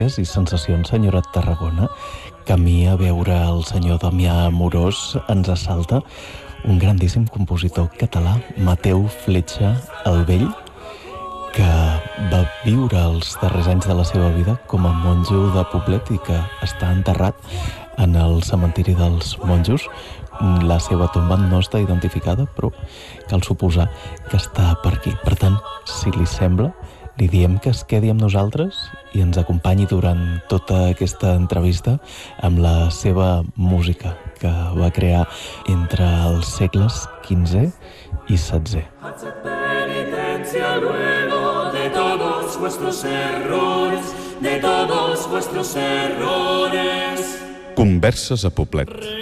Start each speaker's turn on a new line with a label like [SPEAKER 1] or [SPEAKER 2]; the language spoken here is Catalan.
[SPEAKER 1] i sensacions, senyora Tarragona, que a mi a veure el senyor Damià Amorós ens assalta un grandíssim compositor català, Mateu Fletxa el Vell, que va viure els darrers anys de la seva vida com a monjo de Poblet i que està enterrat en el cementiri dels monjos. La seva tomba no està identificada, però cal suposar que està per aquí. Per tant, si li sembla, li diem que es quedi amb nosaltres i ens acompanyi durant tota aquesta entrevista amb la seva música que va crear entre els segles XV i XVI.
[SPEAKER 2] De todos vuestros errores, de todos vuestros errores.
[SPEAKER 3] Converses a Poblet.